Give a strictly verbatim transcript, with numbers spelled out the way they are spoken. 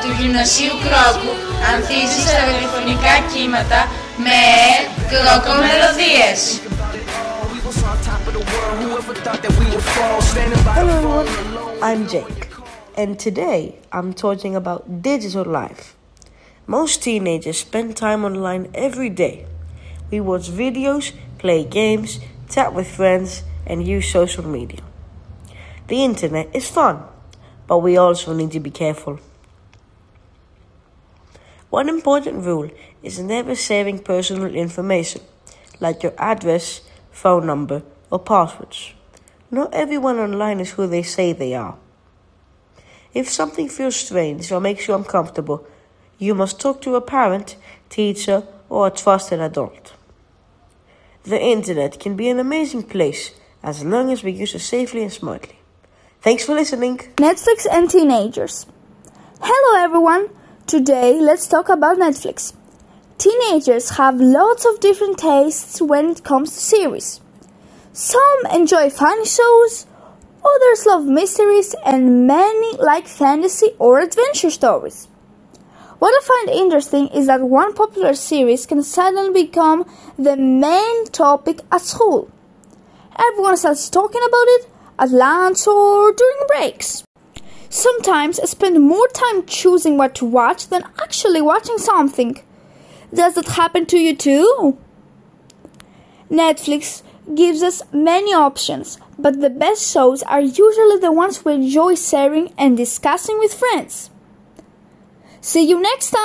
του γυμνασίου Κρόκου ανθίζει στα ραδιοφωνικά κύματα με κρόκο μελωδίες. Hello everyone, I'm Jake, and today I'm talking about digital life. Most teenagers spend time online every day. We watch videos, play games, chat with friends, and use social media. The internet is fun, but we also need to be careful. One important rule is never sharing personal information, like your address, phone number, or passwords. Not everyone online is who they say they are. If something feels strange or makes you uncomfortable, you must talk to a parent, teacher, or a trusted adult. The internet can be an amazing place as long as we use it safely and smartly. Thanks for listening. Netflix and teenagers. Hello everyone. Today let's talk about Netflix. Teenagers have lots of different tastes when it comes to series. Some enjoy funny shows, others love mysteries, and many like fantasy or adventure stories. What I find interesting is that one popular series can suddenly become the main topic at school. Everyone starts talking about it at lunch or during breaks. Sometimes I spend more time choosing what to watch than actually watching something. Does that happen to you too? Netflix gives us many options, but the best shows are usually the ones we enjoy sharing and discussing with friends. See you next time!